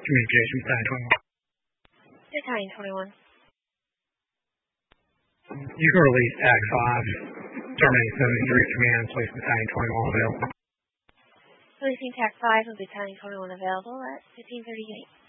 Communication, Battalion 21. Battalion 21. You can release TAC 5. Terminating 73 command. Place Battalion 21 available. Releasing TAC 5 of Battalion 21 available at 15:38.